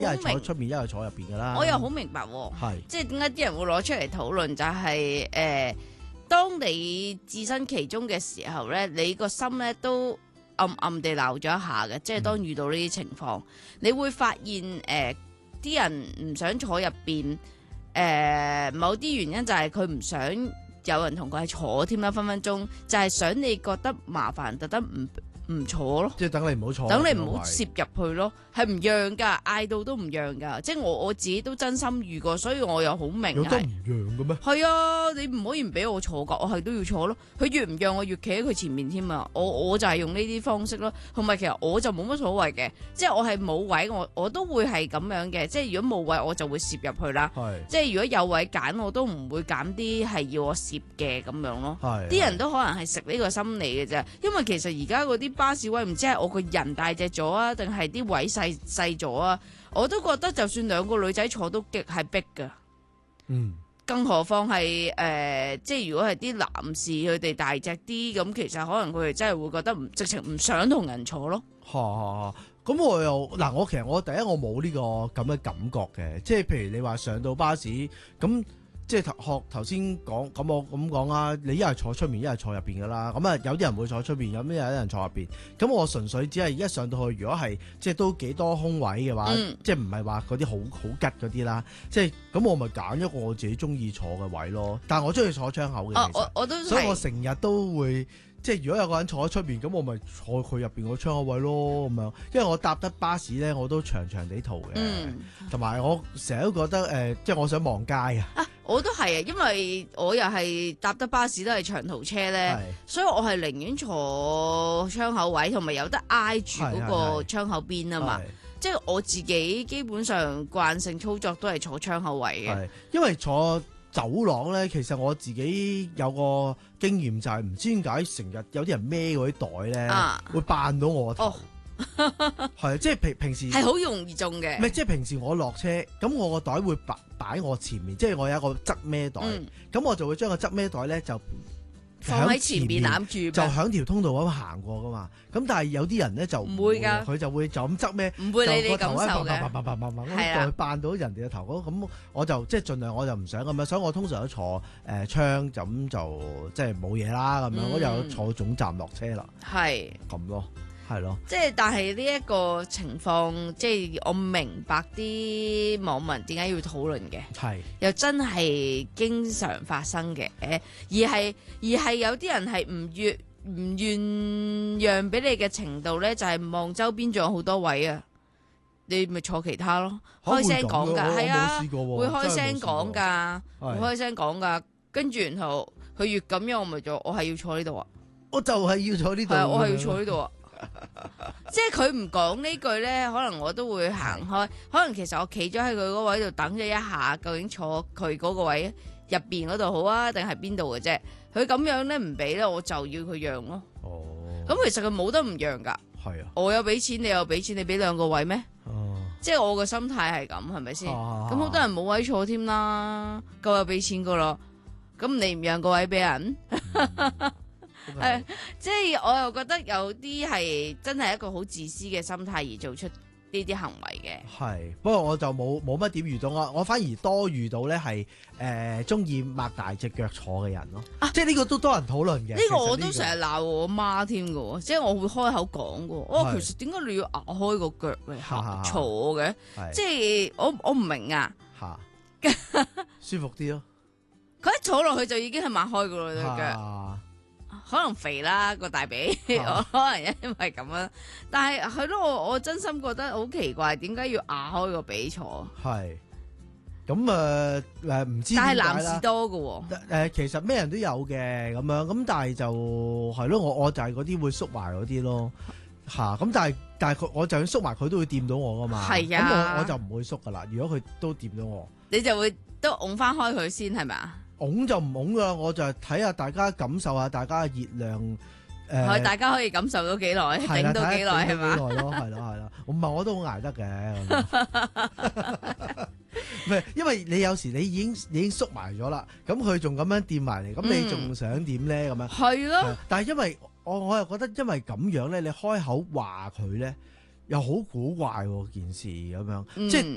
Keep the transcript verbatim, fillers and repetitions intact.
一係坐出面，一係坐入邊噶啦。 我又好明白喎， 係即係點解啲人會攞出嚟討論，就係、誒，當你置身其中嘅時候咧，你個心咧都暗暗地鬧咗一下嘅，即係當遇到呢啲情況，你會發現誒啲、人唔想坐入邊，誒、某啲原因就係佢唔想有人同佢係坐添啦，分分鐘就係想你覺得麻煩，特登唔唔坐咯。 即係等你唔好坐， 等你唔好攝入去咯，係唔讓噶，嗌到都唔讓噶，即係我我自己都真心遇過，所以我又好明係有得唔讓嘅咩？ 係啊，你唔可以唔俾我坐噶，我係都要坐咯。佢越唔讓我越企喺佢前面添啊！我我就係用呢啲方式咯，同埋其實我就冇乜所謂嘅，即係我係冇位我我都會係咁樣嘅，即係如果冇位我就會攝入去啦。 係即係如果有位揀，我都唔會揀啲係要我攝嘅咁樣咯。 係啲人都可能係食呢個心理嘅啫，因為其實而家嗰啲巴士位唔知係我個人大隻咗啊，定係啲位細細咗啊？我都覺得就算兩個女仔坐都極係逼噶， 嗯。 更何況係誒、呃，即係如果係啲男士佢哋大隻啲，咁其實可能佢哋真係會覺得唔直情唔想同人坐咯。 嚇嚇咁我又嗱，我其實我第一我冇呢個咁嘅感覺嘅，即係譬如你話上到巴士咁。即係學頭先講咁，我咁講啊，你一係坐出面，一係坐入邊噶啦。咁啊，有啲人會坐出邊，有咩有啲人坐入邊。咁我純粹只係一上到去，如果係即係都幾多空位嘅話， 嗯、 即係唔係話嗰啲好好吉嗰啲啦。即係咁，我咪揀一個我自己中意坐嘅位咯。但係我中意坐窗口嘅， 啊、 其實我我都所以我成日都會即係如果有個人坐喺出邊，咁我咪坐佢入邊個窗口位咯咁樣。因為我搭得巴士咧，我都長長地途嘅，同埋、嗯、我成日都覺得誒、呃，即係我想望街啊。 我都係啊，因為我又係搭得巴士都係長途車咧，所以我係寧願坐窗口位，同埋有得挨住嗰個窗口邊啊嘛。即係我自己基本上慣性操作都係坐窗口位嘅。 因為坐走廊咧，其實我自己有個經驗就係唔知點解成日有啲人孭嗰啲袋咧，啊、會扮到我頭。哦係，即係平平時係好容易中嘅。 唔係，即係平時我落車，咁我個袋會擺擺我前面，即係我有一個側孭袋，咁、嗯、我就會將個側孭袋咧就放喺前面攬住， 就響條通道咁行過噶嘛。咁但係有啲人咧就唔會噶， 佢就會就咁側孭， 唔會理你感受嘅， 係啊，就扮到人哋嘅頭。咁我就即係盡量我就唔想咁樣，所以我通常都坐誒窗，就咁就即係冇嘢啦咁樣，嗯、我就坐總站落車啦，係咁是咯。係咯， 即係但係呢一個情況，即係我明白啲網民點解要討論嘅，係是又真係經常發生嘅，而係而係有啲人係唔願唔願讓俾你嘅程度咧，就係望周邊仲有好多位啊，你咪坐其他咯，開聲講噶，係啊，會開聲講噶，會開聲講噶，跟住然後佢越咁樣，我咪就我係要坐呢度啊， 我就係要坐呢度， 我係要坐呢度啊。即係佢唔講呢句呢，可能我都會行開。可能其實我企咗喺佢嗰位度等咗一下，究竟坐佢嗰個位入邊嗰度好啊，定係邊度嘅啫？佢咁樣呢，唔俾呢，我就要佢讓咯。哦，咁其實佢冇得唔讓噶。係啊，我有俾錢，你又俾錢，你俾兩個位咩？哦，即係我個心態係咁，係咪先？咁好多人冇位坐添啦，夠有俾錢噶咯。咁你唔讓個位俾人？嗯誒 Okay.、呃，即係我又覺得有啲係真係一個好自私嘅心態而做出呢啲行為嘅。係， 不過我就冇冇乜點遇到啊，我反而多遇到咧係誒中意擘大隻腳坐嘅人咯。啊、即係呢個都多人討論嘅。呢個我都成日鬧我媽添㗎，即係我會開口講㗎。哦，其實點解你要壓開個腳嚟坐嘅？即係我我唔明啊。吓，舒服啲咯。佢一坐落去就已經係擘開㗎啦隻腳。可能肥啦個大髀，啊、可能因為咁樣，但係係咯，我我真心覺得好奇怪，點解要壓開個髀坐？係咁誒誒，唔知點解啦。但係男士多㗎喎。誒、呃，其實咩人都有嘅咁樣，咁但係就係咯，我我就係嗰啲會縮埋嗰啲咯，吓、啊、咁但係但係佢，我就算縮埋佢都會掂到我噶嘛。係啊，咁我我就唔會縮噶啦。如果佢都掂到我，你就會都拱翻開佢先係咪啊？拱就唔拱噶，我就係睇下大家感受下大家嘅熱量，誒、呃，大家可以感受到幾耐，頂到幾耐係嘛？幾耐咯，係咯係咯，唔係我都好捱得嘅，唔係，因為你有時你已經你已經縮埋咗啦，咁佢仲咁樣掂埋嚟，咁、嗯、你仲想點咧？咁樣係咯，但係因為我我又覺得因為咁樣咧，你開口話佢咧。又好古怪喎件事咁樣，嗯、即係